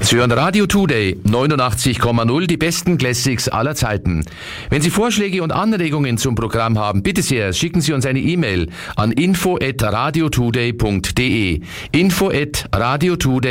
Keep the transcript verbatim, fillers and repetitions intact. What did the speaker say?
Sie hören Radio Today neunundachtzig Komma null, die besten Classics aller Zeiten. Wenn Sie Vorschläge und Anregungen zum Programm haben, bitte sehr, schicken Sie uns eine E-Mail an info at radiotoday punkt de. info at radiotoday